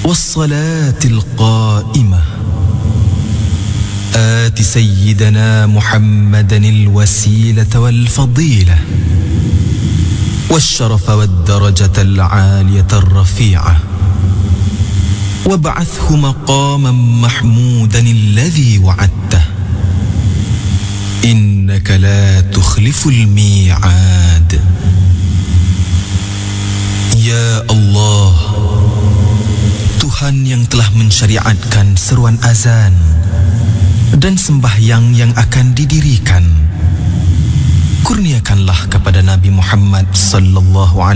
والصلاة القائمة آت سيدنا محمدا الوسيلة والفضيلة والشرف والدرجة العالية الرفيعة وابعثه مقاما محمودا الذي وعدته إنك لا تخلف الميعاد. Ya Allah, Tuhan yang telah mensyariatkan seruan azan dan sembahyang yang akan didirikan, kurniakanlah kepada Nabi Muhammad sallallahu alaihi